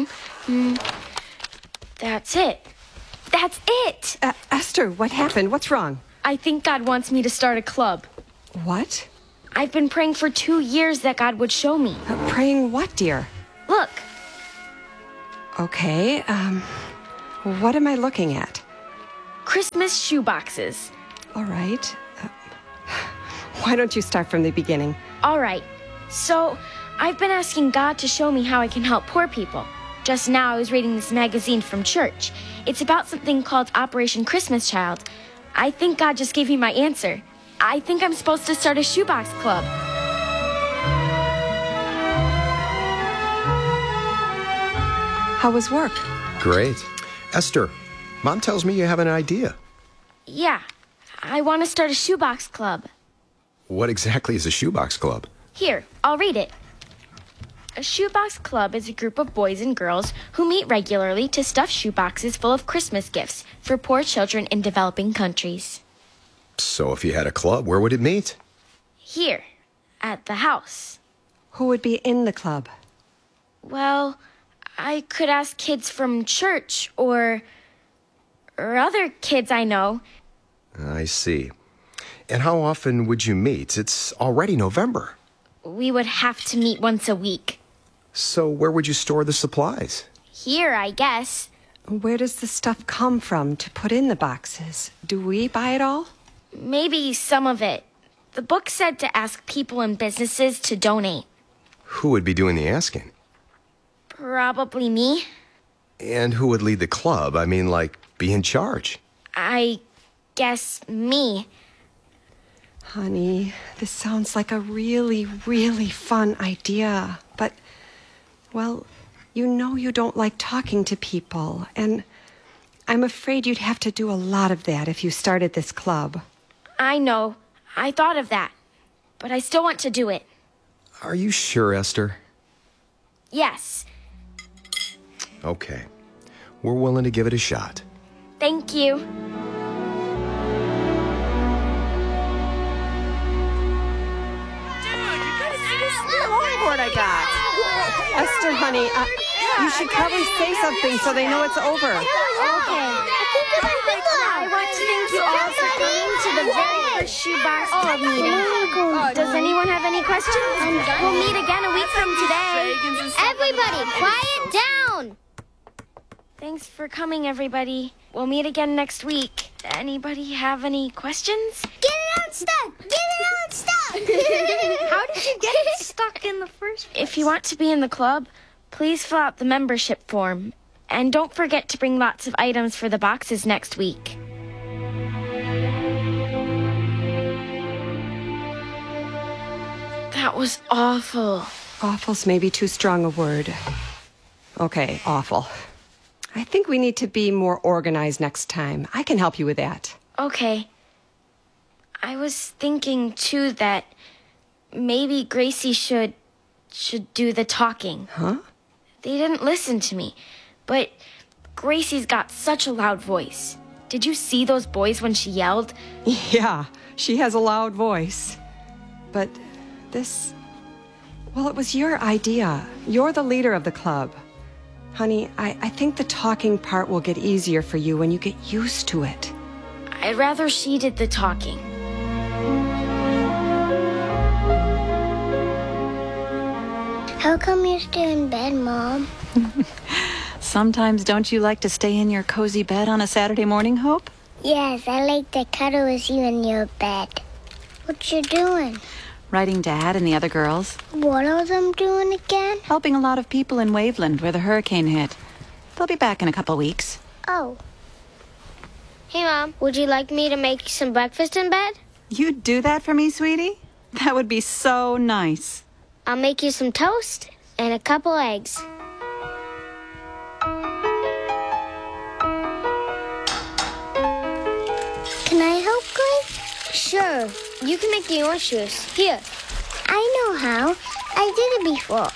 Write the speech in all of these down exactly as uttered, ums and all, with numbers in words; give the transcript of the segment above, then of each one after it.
know. Mm, that's it. That's it! Uh, Esther, what happened? What's wrong? I think God wants me to start a club. What? I've been praying for two years that God would show me. Uh, praying what, dear? Look. Okay, um, what am I looking at? Christmas shoe boxes. All right. Uh, why don't you start from the beginning? All right. So, I've been asking God to show me how I can help poor people. Just now I was reading this magazine from church. It's about something called Operation Christmas Child. I think God just gave me my answer. I think I'm supposed to start a shoebox club. How was work? Great. Esther, Mom tells me you have an idea. Yeah, I want to start a shoebox club. What exactly is a shoebox club? Here, I'll read it. A shoebox club is a group of boys and girls who meet regularly to stuff shoeboxes full of Christmas gifts for poor children in developing countries. So if you had a club, where would it meet? Here, at the house. Who would be in the club? Well, I could ask kids from church or, or other kids I know. I see. And how often would you meet? It's already November. We would have to meet once a week. So where would you store the supplies? Here, I guess. Where does the stuff come from to put in the boxes? Do we buy it all? Maybe some of it. The book said to ask people and businesses to donate. Who would be doing the asking? Probably me. And who would lead the club? I mean, like, be in charge? I guess me. Honey, this sounds like a really, really fun idea. But, well, you know you don't like talking to people. And I'm afraid you'd have to do a lot of that if you started this club. I know. I thought of that. But I still want to do it. Are you sure, Esther? Yes. Okay. We're willing to give it a shot. Thank you. Longboard I got. Esther, honey, uh, you should probably say something so they know it's over. Okay. I want to thank you all for coming to the very first shoebox club meeting. Does anyone have any questions? We'll meet again a week from today. Everybody, quiet down! Thanks for coming, everybody. We'll meet again next week. Anybody have any questions? Get it unstuck! Get it unstuck! How did you get it stuck in the first place? If you want to be in the club, please fill out the membership form. And don't forget to bring lots of items for the boxes next week. That was awful. Awful's maybe too strong a word. Okay, awful. I think we need to be more organized next time. I can help you with that. Okay. I was thinking, too, that maybe Gracie should should do the talking. Huh? They didn't listen to me, but Gracie's got such a loud voice. Did you see those boys when she yelled? Yeah, she has a loud voice. But this... Well, it was your idea. You're the leader of the club. Honey, I, I think the talking part will get easier for you when you get used to it. I'd rather she did the talking. How come you're still in bed, Mom? Sometimes don't you like to stay in your cozy bed on a Saturday morning, Hope? Yes, I like to cuddle with you in your bed. What you doing? Writing Dad and the other girls. What are them doing again? Helping a lot of people in Waveland where the hurricane hit. They'll be back in a couple weeks. Oh. Hey, Mom, would you like me to make you some breakfast in bed? You'd do that for me, sweetie? That would be so nice. I'll make you some toast and a couple eggs. Can I help, Grace? Sure. You can make your own shoes. Here. I know how. I did it before.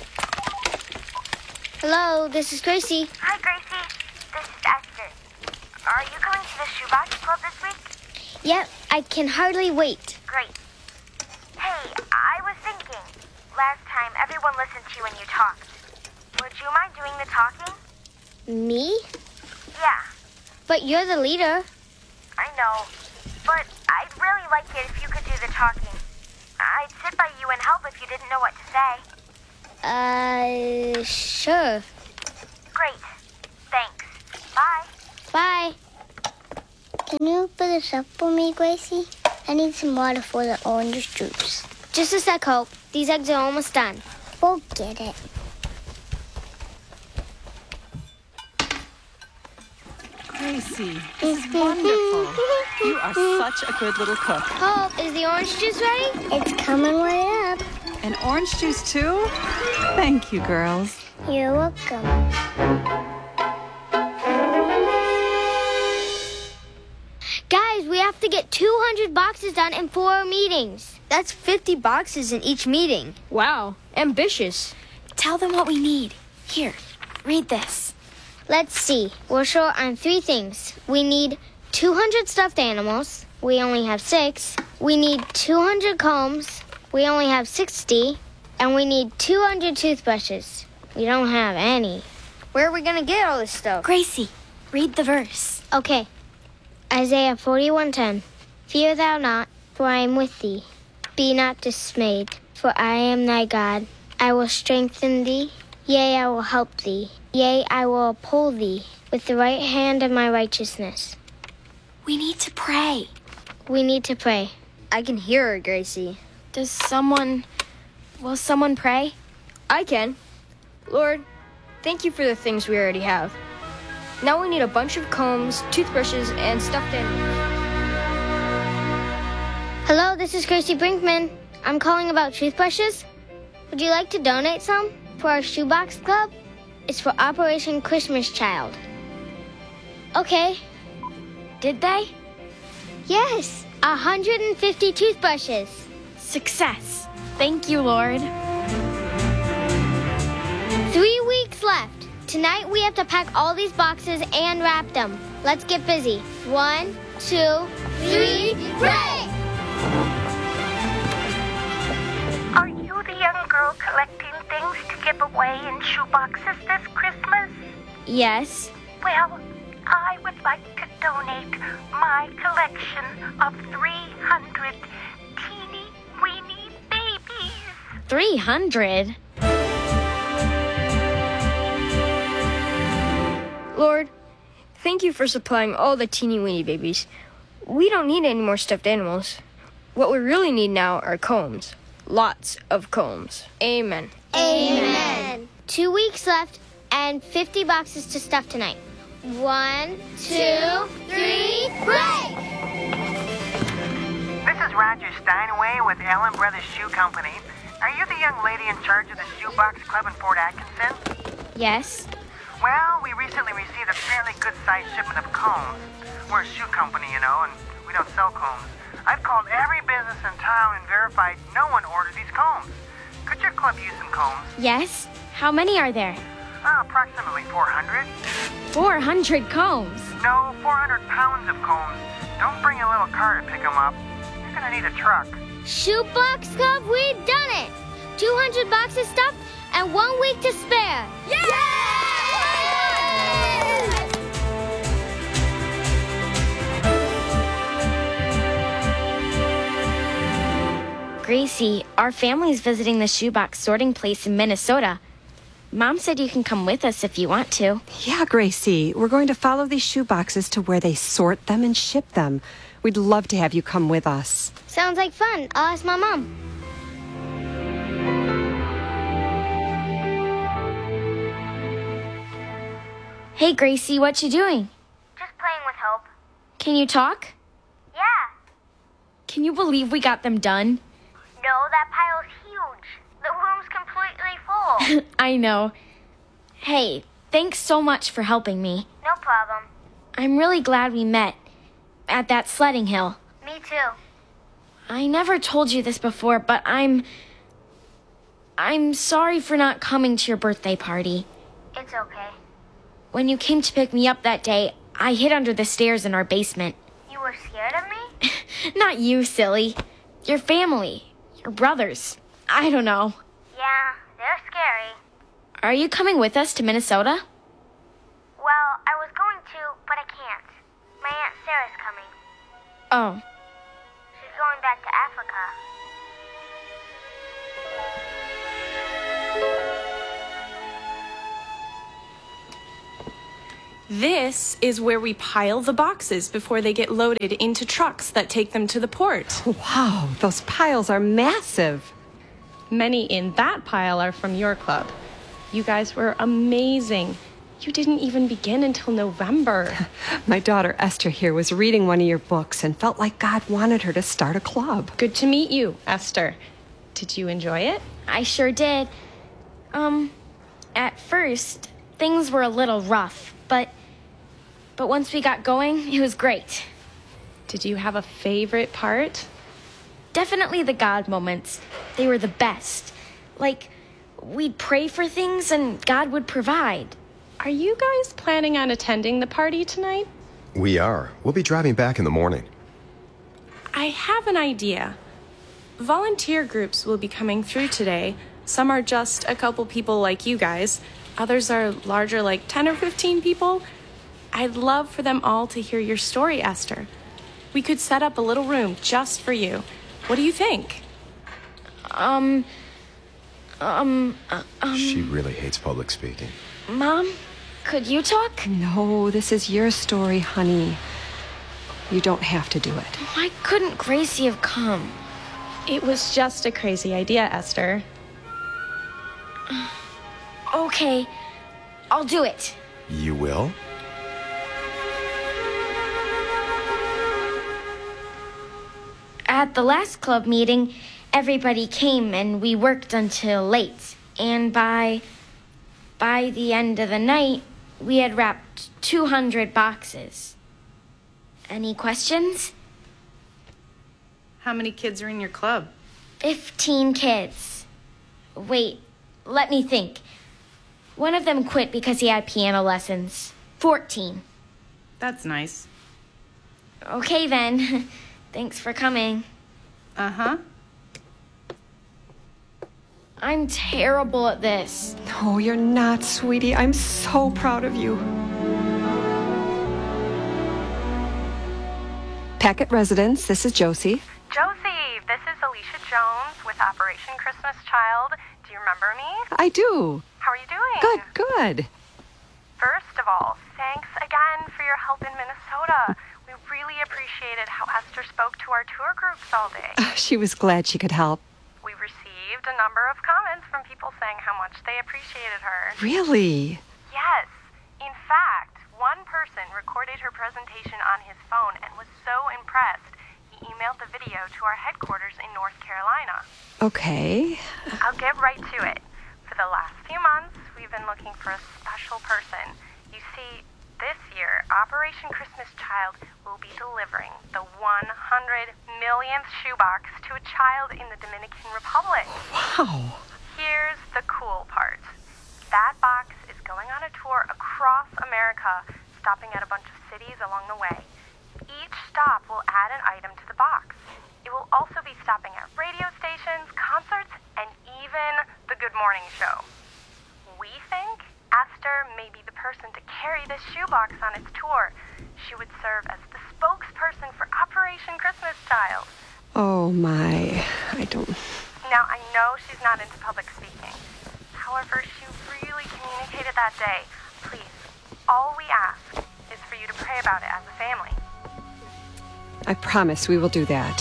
Hello, this is Gracie. Hi, Gracie. This is Esther. Are you coming to the shoebox club this week? Yep, I can hardly wait. Great. Hey, I was thinking. Last time, everyone listened to you when you talked. Would you mind doing the talking? Me? Yeah, But you're the leader. I know. But I'd really like it if you could do the talking. I'd sit by you and help if you didn't know what to say. Uh, sure. Great. Thanks. Bye. Bye. Can you put this up for me, Gracie? I need some water for the orange juice. Just a sec, Hope. These eggs are almost done. We'll get it. Gracie, this is wonderful. You are such a good little cook. Hope, is the orange juice ready? It's coming right up. And orange juice, too? Thank you, girls. You're welcome. Guys, we have to get two hundred boxes done in four meetings. That's fifty boxes in each meeting. Wow, ambitious. Tell them what we need. Here, read this. Let's see. We're short on three things. We need two hundred stuffed animals. We only have six. We need two hundred combs. We only have sixty. And we need two hundred toothbrushes. We don't have any. Where are we gonna get all this stuff? Gracie, read the verse. Okay. Isaiah forty-one ten. Fear thou not, for I am with thee. Be not dismayed, for I am thy God. I will strengthen thee. Yea, I will help thee. Yea, I will uphold thee with the right hand of my righteousness. We need to pray. We need to pray. I can hear her, Gracie. Does someone... Will someone pray? I can. Lord, thank you for the things we already have. Now we need a bunch of combs, toothbrushes, and stuffed animals. Hello, this is Gracie Brinkman. I'm calling about toothbrushes. Would you like to donate some for our shoebox club? It's for Operation Christmas Child. Okay. Did they? Yes, one hundred fifty toothbrushes. Success. Thank you, Lord. Three weeks left. Tonight we have to pack all these boxes and wrap them. Let's get busy. One, two, three, pray! Are you the young girl collecting things to give away in shoeboxes this Christmas? Yes. Well, I would like to donate my collection of three hundred teeny weeny babies. three hundred? Lord, thank you for supplying all the teeny weeny babies. We don't need any more stuffed animals. What we really need now are combs. Lots of combs. Amen. Amen. Two weeks left and fifty boxes to stuff tonight. One, two, three, pray! This is Roger Steinway with Allen Brothers Shoe Company. Are you the young lady in charge of the Shoebox Club in Fort Atkinson? Yes. Well, we recently received a fairly good-sized shipment of combs. We're a shoe company, you know, and we don't sell combs. I've called every business in town and verified no one ordered these combs. Could your club use some combs? Yes? How many are there? Uh, approximately four hundred. four hundred combs. No, four hundred pounds of combs. Don't bring a little car to pick them up. You're gonna need a truck. Shoebox Club, we've done it! two hundred boxes stuffed and one week to spare. Yay! Gracie, our family's visiting the shoebox sorting place in Minnesota. Mom said you can come with us if you want to. Yeah, Gracie, we're going to follow these shoe boxes to where they sort them and ship them. We'd love to have you come with us. Sounds like fun. I'll ask my mom. Hey, Gracie, what you doing? Just playing with Hope. Can you talk? Yeah. Can you believe we got them done? No, that pile's huge. The room's completely full. I know. Hey, thanks so much for helping me. No problem. I'm really glad we met at that sledding hill. Me too. I never told you this before, but I'm... I'm sorry for not coming to your birthday party. It's okay. When you came to pick me up that day, I hid under the stairs in our basement. You were scared of me? Not you, silly. Your family. Your brothers. I don't know. Yeah, they're scary. Are you coming with us to Minnesota? Well, I was going to, but I can't. My Aunt Sarah's coming. Oh. She's going back to Africa. This is where we pile the boxes before they get loaded into trucks that take them to the port. Wow, those piles are massive. Many in that pile are from your club. You guys were amazing. You didn't even begin until November. My daughter Esther here was reading one of your books and felt like God wanted her to start a club. Good to meet you, Esther. Did you enjoy it? I sure did. Um, at first, things were a little rough, but but once we got going, it was great. Did you have a favorite part? Definitely the God moments. They were the best. Like, we'd pray for things and God would provide. Are you guys planning on attending the party tonight? We are. We'll be driving back in the morning. I have an idea. Volunteer groups will be coming through today. Some are just a couple people like you guys. Others are larger, like ten or fifteen people. I'd love for them all to hear your story, Esther. We could set up a little room just for you. What do you think? Um, um, uh, um... She really hates public speaking. Mom, could you talk? No, this is your story, honey. You don't have to do it. Why couldn't Gracie have come? It was just a crazy idea, Esther. Okay, I'll do it. You will? At the last club meeting, everybody came and we worked until late. And by by the end of the night, we had wrapped two hundred boxes. Any questions? How many kids are in your club? Fifteen kids. Wait, let me think. One of them quit because he had piano lessons. Fourteen. That's nice. Okay then. Thanks for coming. Uh-huh. I'm terrible at this. No, you're not, sweetie. I'm so proud of you. Packet Residence, this is Josie. Josie, this is Alicia Jones with Operation Christmas Child. Do you remember me? I do. How are you doing? Good, good. First of all, thanks again for your help in Minnesota. We really appreciated how Esther spoke to our tour groups all day. Uh, she was glad she could help. We received a number of comments from people saying how much they appreciated her. Really? Yes. In fact, one person recorded her presentation on his phone and was so impressed, he emailed the video to our headquarters in North Carolina. Okay. I'll get right to it. For the last few months, we've been looking for a special person. You see, this year, Operation Christmas Child will be delivering the one hundred millionth shoebox to a child in the Dominican Republic. Wow. Here's the cool part. That box is going on a tour across America, stopping at a bunch of cities along the way. Each stop will add an item to the box. It will also be stopping at radio stations, concerts, and even the Good Morning Show. We think Esther may be the person to carry this shoebox on its tour. She would serve as the spokesperson for Operation Christmas Child. Oh, my. I don't... Now, I know she's not into public speaking. However, she really communicated that day. Please, all we ask is for you to pray about it as a family. I promise we will do that.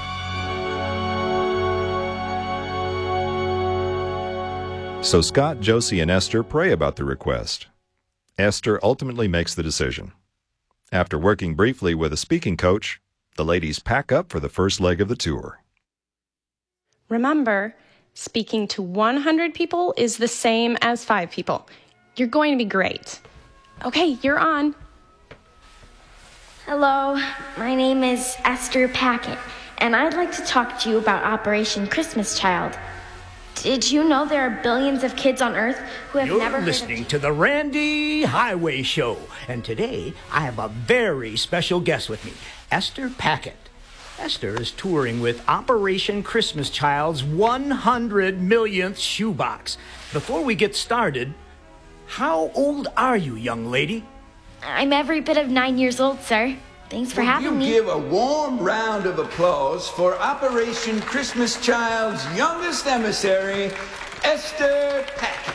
So Scott, Josie, and Esther pray about the request. Esther ultimately makes the decision. After working briefly with a speaking coach, the ladies pack up for the first leg of the tour. Remember, speaking to one hundred people is the same as five people. You're going to be great. Okay, you're on. Hello, my name is Esther Packet, and I'd like to talk to you about Operation Christmas Child. Did you know there are billions of kids on Earth who have You're never heard of... listening to the Randy Highway Show, and today I have a very special guest with me, Esther Packet. Esther is touring with Operation Christmas Child's one hundred millionth shoebox. Before we get started, how old are you, young lady? I'm every bit of nine years old, sir. Thanks for Would having you me. give a warm round of applause for Operation Christmas Child's youngest emissary, Esther Packett.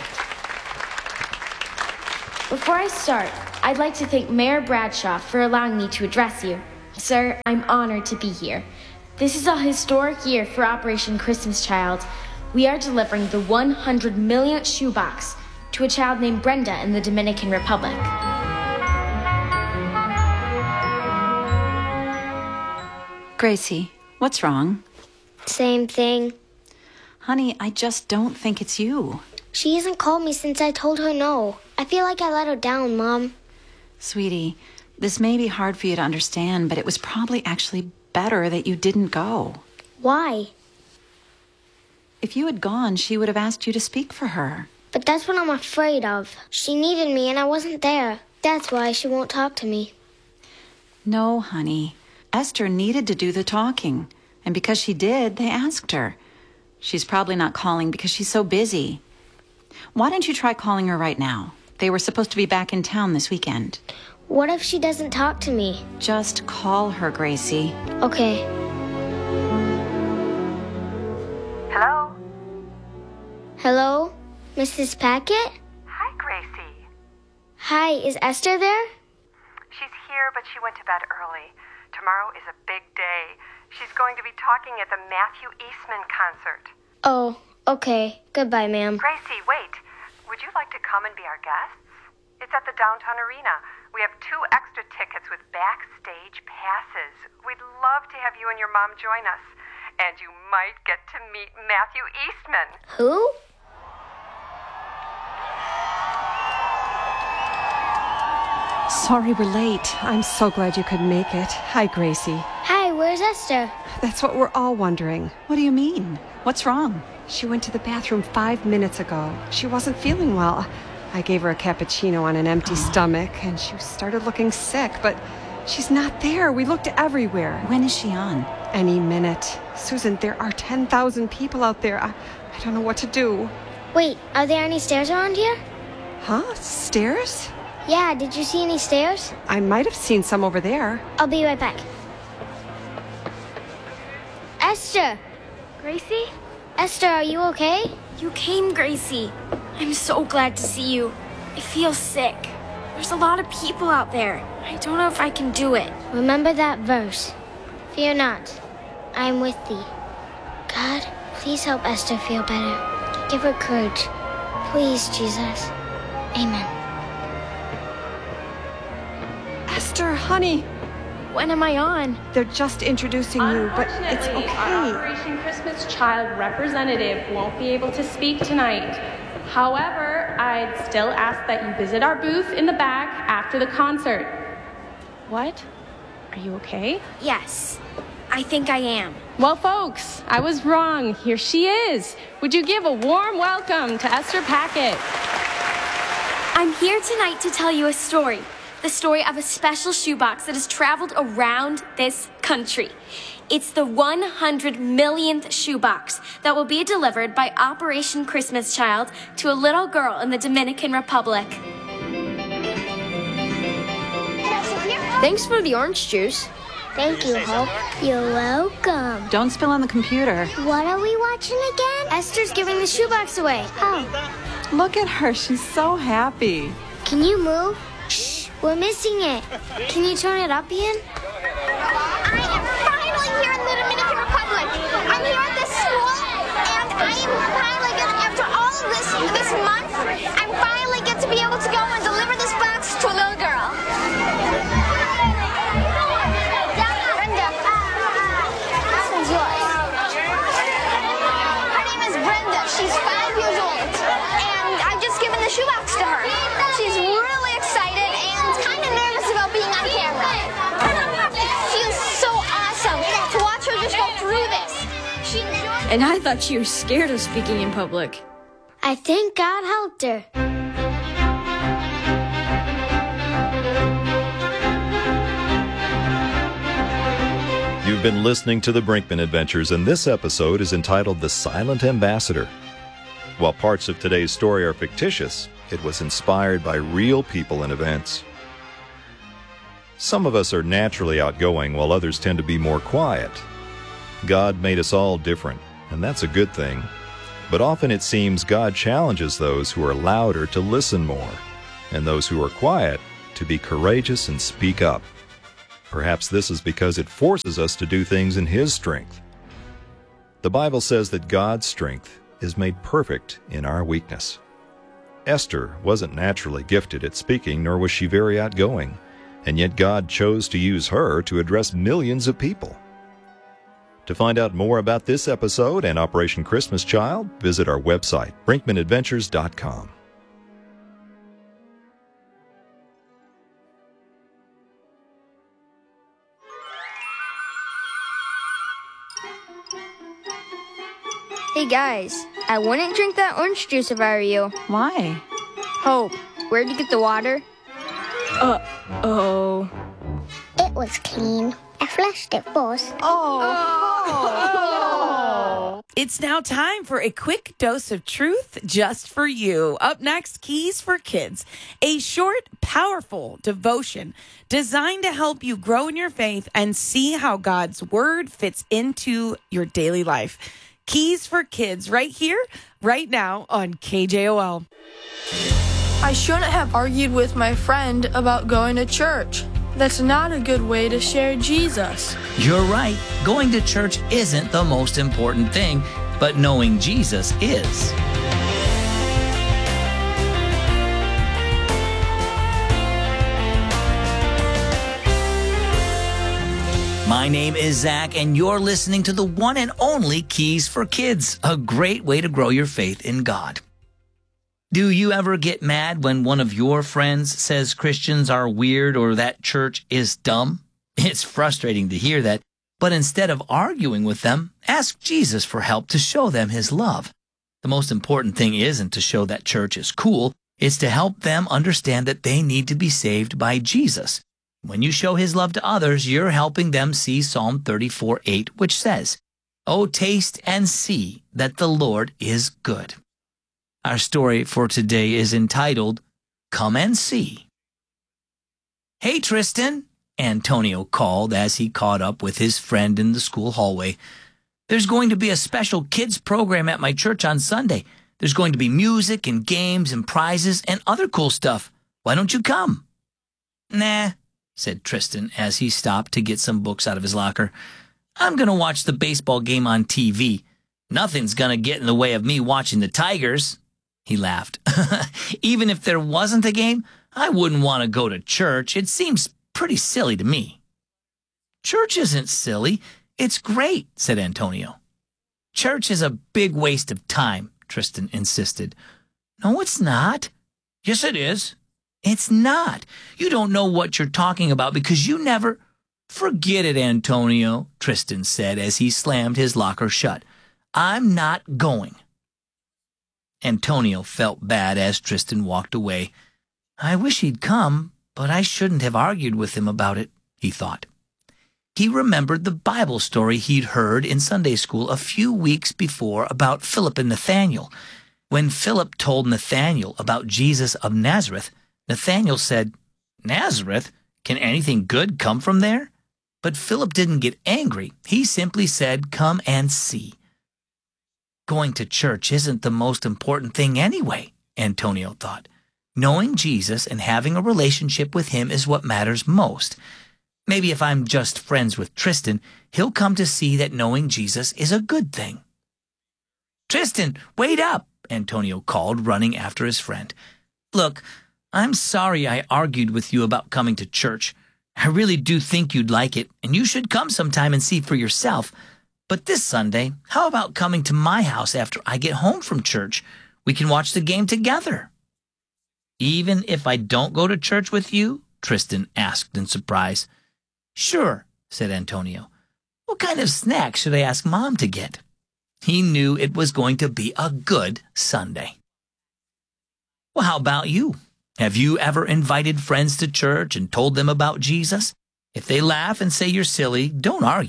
Before I start, I'd like to thank Mayor Bradshaw for allowing me to address you. Sir, I'm honored to be here. This is a historic year for Operation Christmas Child. We are delivering the one hundred millionth shoebox to a child named Brenda in the Dominican Republic. Gracie, what's wrong? Same thing. Honey, I just don't think it's you. She hasn't called me since I told her no. I feel like I let her down, Mom. Sweetie, this may be hard for you to understand, but it was probably actually better that you didn't go. Why? If you had gone, she would have asked you to speak for her. But that's what I'm afraid of. She needed me and I wasn't there. That's why she won't talk to me. No, honey. Esther needed to do the talking. And because she did, they asked her. She's probably not calling because she's so busy. Why don't you try calling her right now? They were supposed to be back in town this weekend. What if she doesn't talk to me? Just call her, Gracie. Okay. Hello? Hello? Missus Packett? Hi, Gracie. Hi, is Esther there? She's here, but she went to bed early. Tomorrow is a big day. She's going to be talking at the Matthew Eastman concert. Oh, okay. Goodbye, ma'am. Gracie, wait. Would you like to come and be our guests? It's at the downtown arena. We have two extra tickets with backstage passes. We'd love to have you and your mom join us. And you might get to meet Matthew Eastman. Who? Sorry we're late. I'm so glad you could make it. Hi, Gracie. Hi, where's Esther? That's what we're all wondering. What do you mean? What's wrong? She went to the bathroom five minutes ago. She wasn't feeling well. I gave her a cappuccino on an empty oh. stomach, and she started looking sick, but she's not there. We looked everywhere. When is she on? Any minute. Susan, there are ten thousand people out there. I, I don't know what to do. Wait, are there any stairs around here? Huh? Stairs? Yeah, did you see any stairs? I might have seen some over there. I'll be right back. Esther! Gracie? Esther, are you okay? You came, Gracie. I'm so glad to see you. I feel sick. There's a lot of people out there. I don't know if I can do it. Remember that verse. Fear not, I am with thee. God, please help Esther feel better. Give her courage. Please, Jesus. Amen. Esther, honey. When am I on? They're just introducing you, but it's okay. Our Operation Christmas Child representative won't be able to speak tonight. However, I'd still ask that you visit our booth in the back after the concert. What? Are you okay? Yes, I think I am. Well, folks, I was wrong. Here she is. Would you give a warm welcome to Esther Packett? I'm here tonight to tell you a story. The story of a special shoebox that has traveled around this country. It's the one hundred millionth shoebox that will be delivered by Operation Christmas Child to a little girl in the Dominican Republic. Thanks for the orange juice. Thank you, Hope. You're welcome. Don't spill on the computer. What are we watching again? Esther's giving the shoebox away. Oh. Look at her. She's so happy. Can you move? Shh. We're missing it. Can you turn it up, Ian? I am finally here in the Dominican Republic. I'm here at this school, and I am finally get, after all of this this month, I'm finally get to be able to go and deliver this box to a little girl. Brenda, this one's yours. Her name is Brenda. She's five years old, and I've just given the shoebox to her. She's really excited and kind of nervous about being on camera. It feels so awesome to watch her just go through this. She enjoys. And I thought she was scared of speaking in public. I think God helped her. You You've been listening to the Brinkman Adventures, and this episode is entitled The Silent Ambassador. While parts of today's story are fictitious, it was inspired by real people and events. Some of us are naturally outgoing, while others tend to be more quiet. God made us all different, and that's a good thing. But often it seems God challenges those who are louder to listen more, and those who are quiet to be courageous and speak up. Perhaps this is because it forces us to do things in His strength. The Bible says that God's strength is made perfect in our weakness. Esther wasn't naturally gifted at speaking, nor was she very outgoing, and yet God chose to use her to address millions of people. To find out more about this episode and Operation Christmas Child, visit our website, brinkman adventures dot com. Hey guys, I wouldn't drink that orange juice if I were you. Why? Hope, where'd you get the water? Uh oh. It was clean. I flushed it first. Oh. It's now time for a quick dose of truth just for you. Up next, Keys for Kids, a short, powerful devotion designed to help you grow in your faith and see how God's word fits into your daily life. Keys for Kids right here, right now on K J O L. I shouldn't have argued with my friend about going to church. That's not a good way to share Jesus. You're right. Going to church isn't the most important thing, but knowing Jesus is. My name is Zach, and you're listening to the one and only Keys for Kids, a great way to grow your faith in God. Do you ever get mad when one of your friends says Christians are weird or that church is dumb? It's frustrating to hear that, but instead of arguing with them, ask Jesus for help to show them His love. The most important thing isn't to show that church is cool, it's to help them understand that they need to be saved by Jesus. When you show His love to others, you're helping them see Psalm thirty-four eight, which says, "Oh, taste and see that the Lord is good." Our story for today is entitled, Come and See. "Hey, Tristan," Antonio called as he caught up with his friend in the school hallway. "There's going to be a special kids program at my church on Sunday. There's going to be music and games and prizes and other cool stuff. Why don't you come?" "Nah," said Tristan as he stopped to get some books out of his locker. "I'm going to watch the baseball game on T V. Nothing's going to get in the way of me watching the Tigers." He laughed. "Even if there wasn't a game, I wouldn't want to go to church. It seems pretty silly to me." "Church isn't silly. It's great," said Antonio. "Church is a big waste of time," Tristan insisted. "No, it's not." "Yes, it is." "It's not. You don't know what you're talking about because you never—" "Forget it, Antonio," Tristan said as he slammed his locker shut. "I'm not going." Antonio felt bad as Tristan walked away. "I wish he'd come, but I shouldn't have argued with him about it," he thought. He remembered the Bible story he'd heard in Sunday school a few weeks before about Philip and Nathanael. When Philip told Nathanael about Jesus of Nazareth, Nathanael said, "Nazareth? Can anything good come from there?" But Philip didn't get angry. He simply said, "Come and see." Going to church isn't the most important thing anyway, Antonio thought. Knowing Jesus and having a relationship with Him is what matters most. Maybe if I'm just friends with Tristan, he'll come to see that knowing Jesus is a good thing. "Tristan, wait up," Antonio called, running after his friend. "Look, I'm sorry I argued with you about coming to church. I really do think you'd like it, and you should come sometime and see for yourself. But this Sunday, how about coming to my house after I get home from church? We can watch the game together." "Even if I don't go to church with you?" Tristan asked in surprise. "Sure," said Antonio. "What kind of snack should I ask Mom to get?" He knew it was going to be a good Sunday. Well, how about you? Have you ever invited friends to church and told them about Jesus? If they laugh and say you're silly, don't argue.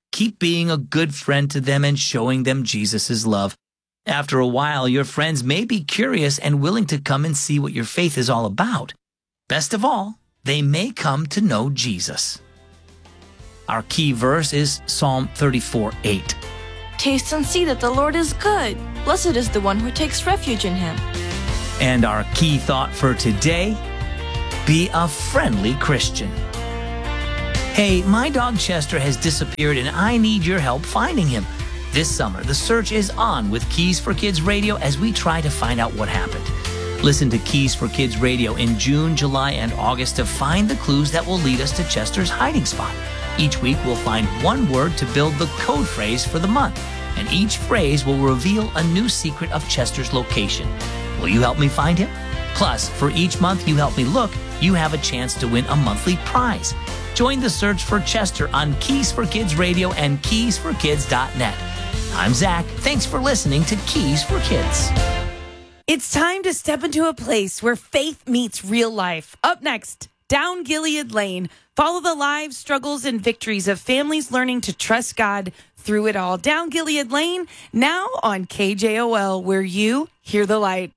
Keep being a good friend to them and showing them Jesus' love. After a while, your friends may be curious and willing to come and see what your faith is all about. Best of all, they may come to know Jesus. Our key verse is Psalm thirty-four eight. Taste and see that the Lord is good. Blessed is the one who takes refuge in him. And our key thought for today, be a friendly Christian. Hey, my dog Chester has disappeared and I need your help finding him. This summer, the search is on with Keys for Kids Radio as we try to find out what happened. Listen to Keys for Kids Radio in June, July, and August to find the clues that will lead us to Chester's hiding spot. Each week, we'll find one word to build the code phrase for the month, and each phrase will reveal a new secret of Chester's location. Will you help me find him? Plus, for each month you help me look, you have a chance to win a monthly prize. Join the search for Chester on Keys for Kids Radio and keys for kids dot net. I'm Zach. Thanks for listening to Keys for Kids. It's time to step into a place where faith meets real life. Up next, Down Gilead Lane. Follow the lives, struggles, and victories of families learning to trust God through it all. Down Gilead Lane, now on K J O L, where you hear the light.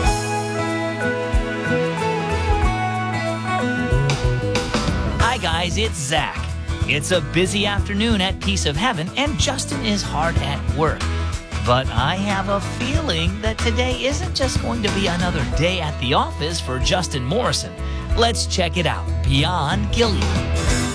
Hi guys, it's Zach. It's a busy afternoon at Piece of Heaven, and Justin is hard at work. But I have a feeling that today isn't just going to be another day at the office for Justin Morrison. Let's check it out. Beyond Gilead.